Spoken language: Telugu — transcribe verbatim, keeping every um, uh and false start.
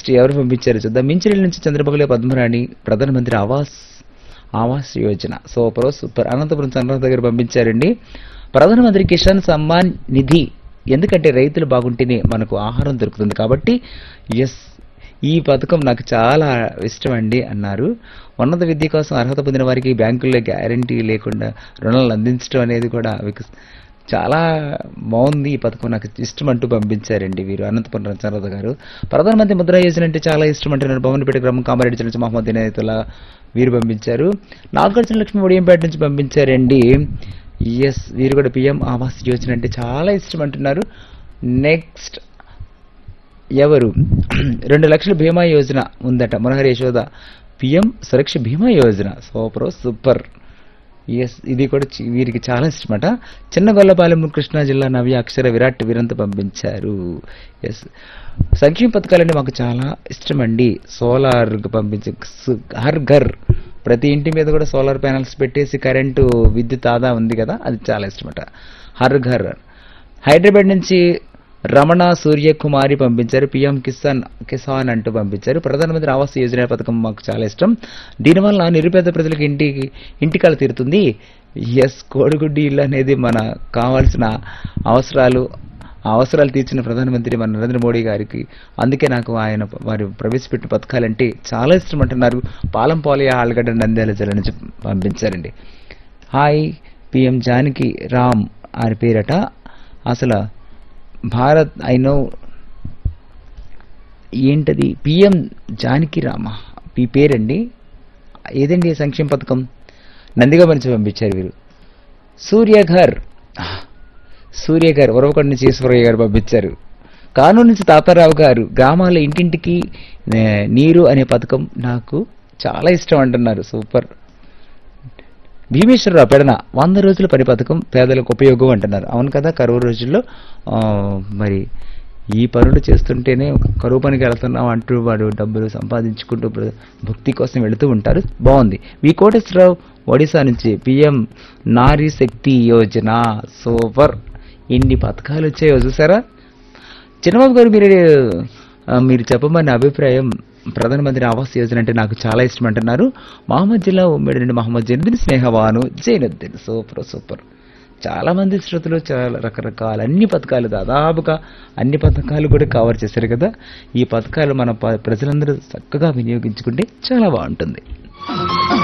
నెక్స్ట్ ఎవరు పంపించారు చూద్దాం. మించిరెడ్డి నుంచి చంద్రబాబులే పద్మరాణి ప్రధానమంత్రి ఆవాస్ ఆవాస్ యోజన సూపర్ సూపర్. అనంతపురం చంద్రబాబు దగ్గర పంపించారండి. ప్రధానమంత్రి కిసాన్ సమ్మాన్ నిధి, ఎందుకంటే రైతులు బాగుంటేనే మనకు ఆహారం దొరుకుతుంది కాబట్టి ఎస్ ఈ పథకం నాకు చాలా ఇష్టం అండి అన్నారు. ఉన్నత విద్య కోసం అర్హత పొందిన వారికి బ్యాంకుల్లో గ్యారంటీ లేకుండా రుణాలు అందించడం అనేది కూడా విక- చాలా బాగుంది. ఈ పథకం నాకు ఇష్టం అంటూ పంపించారండి వీరు అనంతపురం చంద్రబాబు గారు. ప్రధానమంత్రి ముద్రా యోజన అంటే చాలా ఇష్టం అంటున్నారు. భవనపేట గ్రామం కామారెడ్డి జిల్లా నుంచి మహమ్మద్ దినేతుల్లా వీరు పంపించారు. నాగార్జున లక్ష్మి ఒడియంపేట నుంచి పంపించారండి. ఎస్ వీరు కూడా పిఎం ఆవాస్ యోజన అంటే చాలా ఇష్టం అంటున్నారు. నెక్స్ట్ ఎవరు రెండు లక్షల బీమా యోజన ఉందట మురహరి యశోద పిఎం సురక్ష బీమా యోజన సూపర్ సూపర్. ఎస్ ఇది కూడా చి- వీరికి చాలా ఇష్టమట. చిన్న గొల్లపాలెం కృష్ణా జిల్లా నవ్య అక్షర విరాట్ వీరంతా పంపించారు. ఎస్ సంక్షేమ పథకాలంటే మాకు చాలా ఇష్టం అండి. సోలార్ పంపించే సు- హర్ ఘర్ ప్రతి ఇంటి మీద కూడా సోలార్ ప్యానల్స్ పెట్టేసి కరెంటు విద్యుత్ ఆదా ఉంది కదా, అది చాలా ఇష్టమట. హర్ ఘర్ హైదరాబాద్ నుంచి రమణ సూర్యకుమారి పంపించారు. పిఎం కిసాన్ కిసాన్ అంటూ పంపించారు. ప్రధానమంత్రి ఆవాస్ యోజన పథకం మాకు చాలా ఇష్టం. దీనివల్ల నిరుపేద ప్రజలకు ఇంటికి ఇంటికల తీరుతుంది. ఎస్ కోడిగుడ్డి ఇల్లు అనేది మన కావాల్సిన అవసరాలు ఆ అవసరాలు తీర్చిన ప్రధానమంత్రి మన నరేంద్ర మోడీ గారికి, అందుకే నాకు ఆయన వారు ప్రవేశపెట్టిన పథకాలంటే చాలా ఇష్టం అంటున్నారు. పాలం పోలయ ఆళ్ళగడ్డ నంద్యాల జిల్లా నుంచి పంపించారండి. హాయ్ పిఎం జానకి రామ్ అని పేరట. అసలు భారత్ ఐ నో ఏంటది పిఎం జానకి రామ ఈ పేరండి. ఏదండి ఈ సంక్షేమ పథకం? నందిగా నుంచి పంపించారు వీరు. సూర్యఘర్ సూర్యఘర్ ఉరవకొండ నుంచి ఈశ్వరయ్య గారు పంపించారు. కానూరు నుంచి తాతారావు గారు గ్రామాల ఇంటింటికి ఏ, నీరు అనే పథకం నాకు చాలా ఇష్టం అంటున్నారు. సూపర్. భీమేశ్వరరావు పెడన వంద రోజుల పని పథకం పేదలకు ఉపయోగం అంటున్నారు. అవును కదా, కరువు రోజుల్లో ఆ, మరి ఈ పనులు చేస్తుంటేనే కరువు పనికి వెళ్తున్నాం అంటూ వాడు డబ్బులు సంపాదించుకుంటూ ప్ర- భక్తి కోసం వెళుతూ ఉంటారు. బాగుంది. వి కోటేశ్వరరావు ఒడిశా నుంచి పిఎం నారీ శక్తి యోజన సూపర్. ఎన్ని పథకాలు వచ్చాయో చూసారా. చిన్నబాబు గారు మీరు ఆ, మీరు చెప్పమని అభిప్రాయం ప్రధానమంత్రి ఆవాస్ యోజన అంటే నాకు చాలా ఇష్టం అంటున్నారు. మహమ్మద్ జిల్లా ఉమ్మడి నుండి మహమ్మద్ జైనుద్దీన్ స్నేహవాను జైనుద్దీన్ సూపర్ సూపర్. చాలా మంది శ్రోతలు చాలా రకరకాల అన్ని పథకాలు దాదాపుగా అన్ని పథకాలు కూడా కవర్ చేశారు కదా. ఈ పథకాలు మన ప- ప్రజలందరూ చక్కగా వినియోగించుకుంటే చాలా బాగుంటుంది.